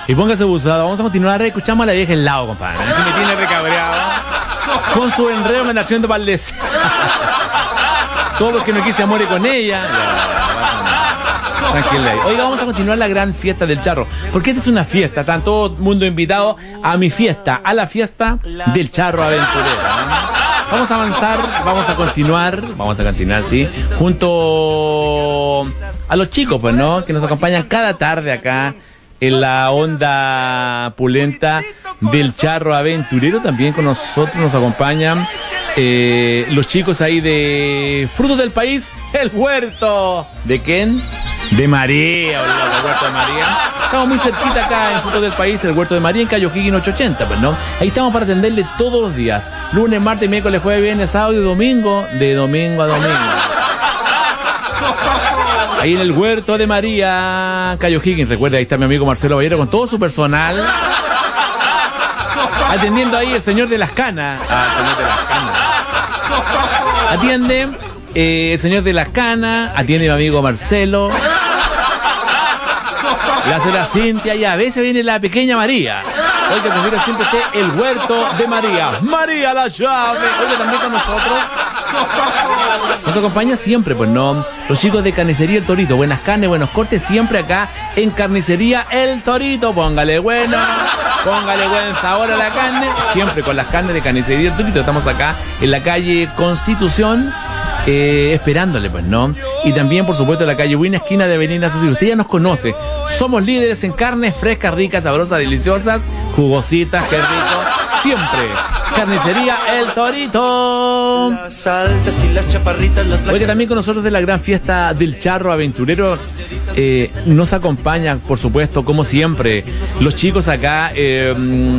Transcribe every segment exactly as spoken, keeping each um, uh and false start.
y póngase buzado. Vamos a continuar, escuchamos a la vieja helado, compadre. Que me tiene recabreado con su enredo me la haciendo para el des. Todo porque no quise amor con ella. Tranquila. Oiga, vamos a continuar la gran fiesta del charro. Porque esta es una fiesta, están todo el mundo invitado a mi fiesta, a la fiesta del charro aventurero, ¿no? Vamos a avanzar, vamos a continuar, vamos a continuar, sí, junto a los chicos, pues, ¿no? Que nos acompañan cada tarde acá en la onda pulenta del charro aventurero. También con nosotros nos acompañan eh, los chicos ahí de Frutos del País, el huerto. ¿De quién? De María, el huerto de María. Estamos muy cerquita acá en Frutos del País, el huerto de María, en Cayo Higgins ochocientos ochenta, pues, ¿no? Ahí estamos para atenderle todos los días. Lunes, martes, miércoles, jueves, viernes, sábado y domingo. De domingo a domingo. Ahí en el huerto de María, Cayo Higgins. Recuerda, ahí está mi amigo Marcelo Ballero con todo su personal. Atendiendo ahí el señor de las canas. Ah, el señor de las canas. Atiende eh, el señor de las canas. Atiende mi amigo Marcelo. La señora Cintia y a veces viene la pequeña María. Hoy que prefiero siempre esté el huerto de María. María la llave. Hoy también con nosotros. Nos acompaña siempre, pues, ¿no? Los chicos de Carnicería El Torito. Buenas carnes, buenos cortes, siempre acá en Carnicería El Torito. Póngale bueno, póngale buen sabor a la carne. Siempre con las carnes de Carnicería El Torito. Estamos acá en la calle Constitución. Eh, esperándole, pues, ¿no? Y también, por supuesto, en la calle Buena, esquina de Avenida Sucil. Usted ya nos conoce. Somos líderes en carnes frescas, ricas, sabrosas, deliciosas, jugositas, qué rico. Siempre. Carnicería El Torito. Las altas y las chaparritas, las blancas. Oiga, también con nosotros en la gran fiesta del charro aventurero eh, nos acompañan, por supuesto, como siempre, los chicos acá eh,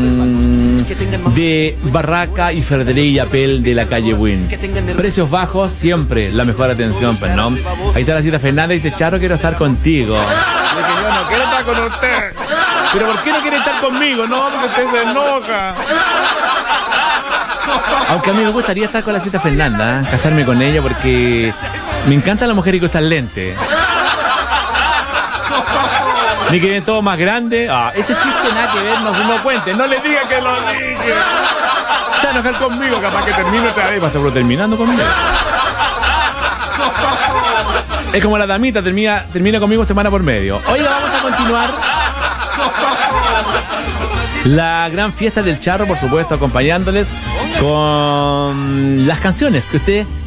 de Barraca y Ferretería Yapel de la calle Win. Precios bajos, siempre la mejor atención, pues, ¿no? Ahí está la cita Fernanda y dice: Charro, quiero estar contigo. Dice que yo no quiero estar con usted. Pero ¿por qué no quiere estar conmigo? No, porque usted se enoja. Aunque a mí me gustaría estar con la cita Fernanda, ¿eh? Casarme con ella, porque me encanta la mujer y cosas lentes. Ni que ven todo más grande. Ah, ese chiste nada que ver, no, no cuente. No le diga que lo dije. Se va a enojar conmigo, capaz que termine otra vez. Va a estar terminando conmigo. Es como la damita, termina, termina conmigo semana por medio. Oiga, vamos a continuar. La gran fiesta del charro, por supuesto, acompañándoles con las canciones que usted